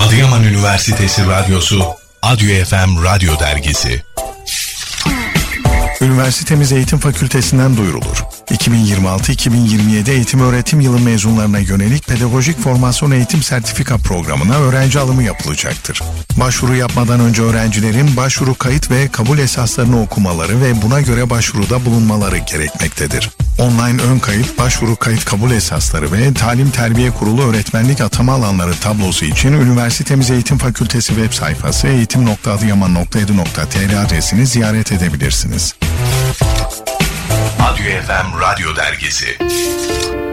Adıyaman Üniversitesi Radyosu, Adyo FM Radyo Dergisi. Üniversitemiz Eğitim Fakültesinden duyurulur. 2026-2027 eğitim öğretim yılı mezunlarına yönelik pedagojik formasyon eğitim sertifika programına öğrenci alımı yapılacaktır. Başvuru yapmadan önce öğrencilerin başvuru kayıt ve kabul esaslarını okumaları ve buna göre başvuruda bulunmaları gerekmektedir. Online ön kayıt, başvuru kayıt kabul esasları ve Talim Terbiye Kurulu öğretmenlik atama alanları tablosu için Üniversitemiz Eğitim Fakültesi web sayfası eğitim.adıyaman.edu.tr adresini ziyaret edebilirsiniz. Adyo FM Radyo Dergisi.